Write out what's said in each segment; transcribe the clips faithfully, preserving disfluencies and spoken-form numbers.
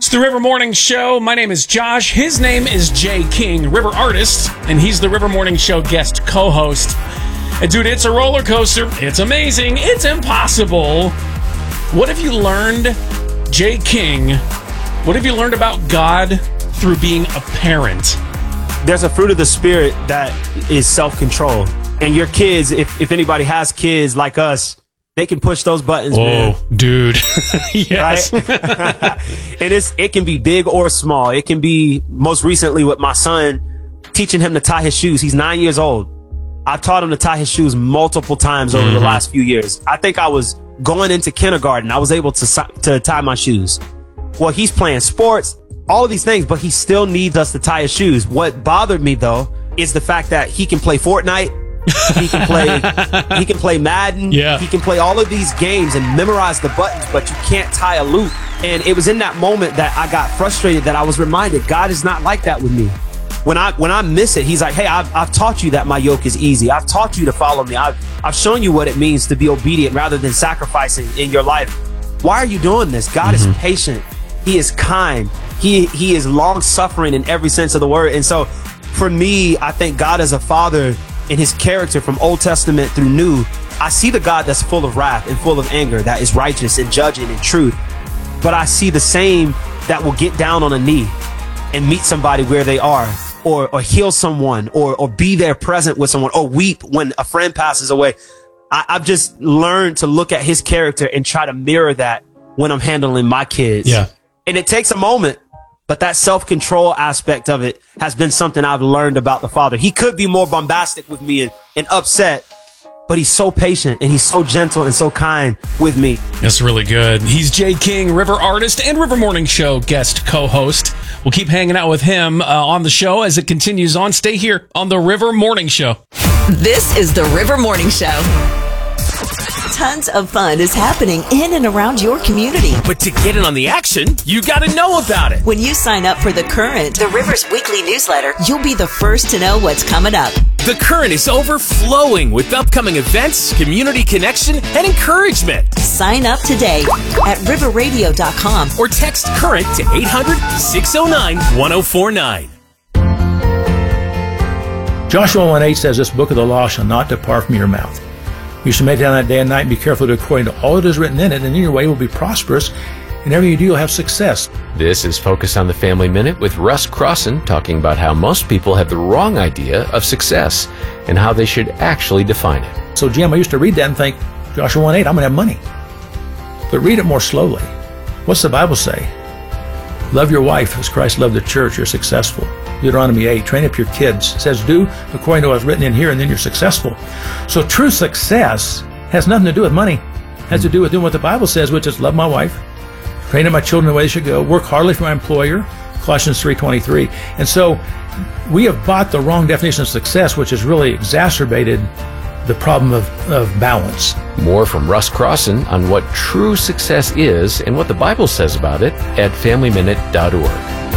the River Morning Show. My name is Josh. His name is Jay King, River Artist, and he's the River Morning Show guest co-host. And dude, it's a roller coaster. It's amazing. It's impossible. What have you learned, Jay King? What have you learned about God through being a parent? There's a fruit of the Spirit that is self-control. And your kids, if, if anybody has kids like us, they can push those buttons, oh, man. Dude. Yes. Right? And it's, it can be big or small. It can be, most recently with my son, teaching him to tie his shoes. He's nine years old. I've taught him to tie his shoes multiple times over mm-hmm. the last few years. I think I was going into kindergarten. I was able to, to tie my shoes. Well, he's playing sports, all of these things, but he still needs us to tie his shoes. What bothered me, though, is the fact that he can play Fortnite. He can play he can play Madden. Yeah. He can play all of these games and memorize the buttons, but you can't tie a loop. And it was in that moment that I got frustrated, that I was reminded God is not like that with me. When I when I miss it, he's like, hey, I've, I've taught you that my yoke is easy. I've taught you to follow me. I've, I've shown you what it means to be obedient rather than sacrificing in your life. Why are you doing this? God mm-hmm. is patient. He is kind. He, he is long-suffering in every sense of the word. And so for me, I think God as a father, in his character from Old Testament through New, I see the God that's full of wrath and full of anger, that is righteous and judging and truth. But I see the same that will get down on a knee and meet somebody where they are, or or heal someone, or or be there present with someone, or weep when a friend passes away. I, I've just learned to look at his character and try to mirror that when I'm handling my kids. Yeah. And it takes a moment. But that self-control aspect of it has been something I've learned about the Father. He could be more bombastic with me and, and upset, but he's so patient and he's so gentle and so kind with me. That's really good. He's Jay King, River Artist and River Morning Show guest co-host. We'll keep hanging out with him uh, on the show as it continues on. Stay here on the River Morning Show. This is the River Morning Show. Tons of fun is happening in and around your community. But to get in on the action, you got to know about it. When you sign up for The Current, the River's weekly newsletter, you'll be the first to know what's coming up. The Current is overflowing with upcoming events, community connection, and encouragement. Sign up today at river radio dot com or text CURRENT to eight hundred, six oh nine, one oh four nine. Joshua one eight says, this book of the law shall not depart from your mouth. You shall meditate on that day and night and be careful to do according to all that is written in it, and then your way will be prosperous, and everything you do, you'll have success. This is Focus on the Family Minute with Russ Crossan, talking about how most people have the wrong idea of success and how they should actually define it. So, Jim, I used to read that and think, Joshua one eight, I'm going to have money. But read it more slowly. What's the Bible say? Love your wife as Christ loved the church, you're successful. Deuteronomy eight, train up your kids. It says, do according to what's written in here, and then you're successful. So true success has nothing to do with money. It has to do with doing what the Bible says, which is love my wife, train up my children the way they should go, work hardly for my employer, Colossians three twenty-three. And so we have bought the wrong definition of success, which has really exacerbated the problem of, of balance. More from Russ Crossan on what true success is and what the Bible says about it at family minute dot org.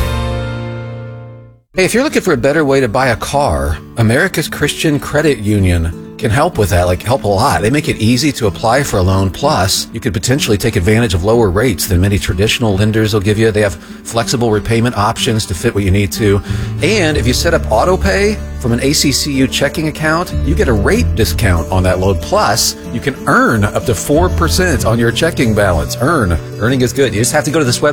Hey, if you're looking for a better way to buy a car, America's Christian Credit Union can help with that, like help a lot. They make it easy to apply for a loan. Plus, you could potentially take advantage of lower rates than many traditional lenders will give you. They have flexible repayment options to fit what you need to. And if you set up auto pay from an A C C U checking account, you get a rate discount on that loan. Plus, you can earn up to four percent on your checking balance. Earn. Earning is good. You just have to go to this website.